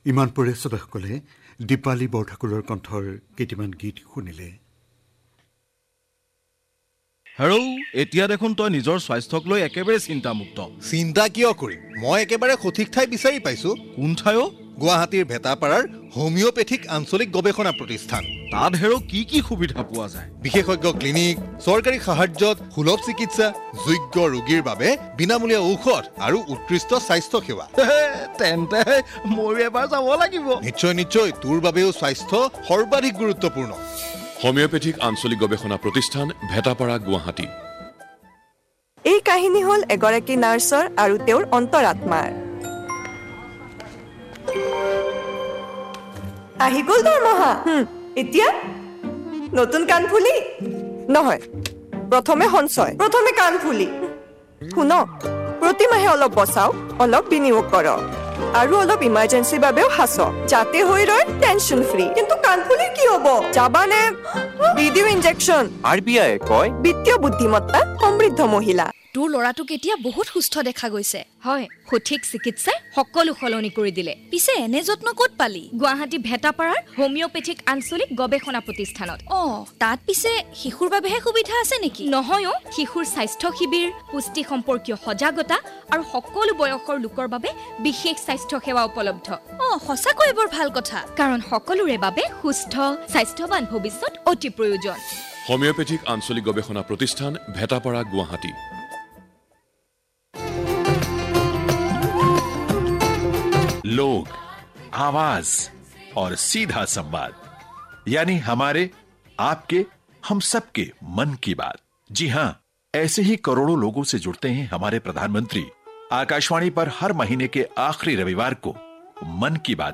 ইমান পৰে শ্ৰোতাসকলে দীপালী বৰঠাকুৰৰ কণ্ঠৰ কেইটামান গীত শুনিলে। হেৰৌ, এতিয়া দেখোন তই নিজৰ স্বাস্থ্যক লৈ একেবাৰে চিন্তামুক্ত। চিন্তা কিয় কৰিম? মই একেবাৰে সঠিক ঠাই বিচাৰি পাইছো। কোন ঠাই? গুৱাহাটীৰ ভেটাপাৰাৰ হোমিওপেথিক আঞ্চলিক গৱেষণা প্ৰতিষ্ঠান। তাত হেৰৌ কি কি সুবিধা পোৱা যায়? বিশেষজ্ঞ ক্লিনিক, চৰকাৰী সাহায্যত সুলভ চিকিৎসা, যোগ্য ৰোগীৰ বাবে বিনামূলীয়া ঔষধ আৰু উৎকৃষ্ট স্বাস্থ্য সেৱা। তেন্তে ময়ো এবাৰ যাব লাগিব। নিশ্চয় নিশ্চয়, তোৰ বাবেও স্বাস্থ্য সৰ্বাধিক গুৰুত্বপূৰ্ণ। হোমিওপেথিক আঞ্চলিক গৱেষণা প্ৰতিষ্ঠান, ভেটাপাৰা, গুৱাহাটী। এই কাহিনী হ'ল এগৰাকী নাৰ্ছৰ আৰু তেওঁৰ অন্তৰাত্মাৰ। আহি গ'ল দৰমহা। এতিয়া নতুন কাণফুলি নহয়, প্ৰথমে সঞ্চয়, প্ৰথমে কাণফুলি। শুন, প্ৰতি মাহে অলপ বচাওক, অলপ বিনিয়োগ কৰক আৰু অলপ ইমাৰ্জেঞ্চিৰ বাবেও সাঁচক, যাতে হৈ ৰয় টেনশ্যন ফ্ৰী। কিন্তু কাণফুলিৰ কি হ'ব? যাবানে দি দিওঁ ইনজেকশ্যন? RBI কয় বিত্তীয় বুদ্ধিমত্তা সমৃদ্ধ মহিলা। তোৰ ল'ৰাটোক এতিয়া বহুত সুস্থ দেখা গৈছে। হয়, সঠিক চিকিৎসাই সকলো সলনি কৰি দিলে। পিছে এনে যত্ন ক'ত পালি? গুৱাহাটী ভেটাপাৰাৰ হোমিওপেথিক আঞ্চলিক গৱেষণা প্ৰতিষ্ঠানত। তাত পিছে শিশুৰ বাবেহে সুবিধা আছে নেকি? নহয়, শিশুৰ স্বাস্থ্য শিবিৰ, পুষ্টি সম্পৰ্কীয় সজাগতা আৰু সকলো বয়সৰ লোকৰ বাবে বিশেষ স্বাস্থ্য সেৱা উপলব্ধ। সঁচাকৈ বৰ ভাল কথা। কাৰণ সকলোৰে বাবে সুস্থ স্বাস্থ্যৱান ভৱিষ্যত অতি প্ৰয়োজন। হোমিওপেথিক আঞ্চলিক গৱেষণা প্ৰতিষ্ঠান, ভেটাপাৰা, গুৱাহাটী। लोग, आवाज और सीधा संवाद, यानी हमारे, आपके, हम सबके मन की बात। जी हां, ऐसे ही करोड़ों लोगों से जुड़ते हैं हमारे प्रधानमंत्री। आकाशवाणी पर हर महीने के आखिरी रविवार को मन की बात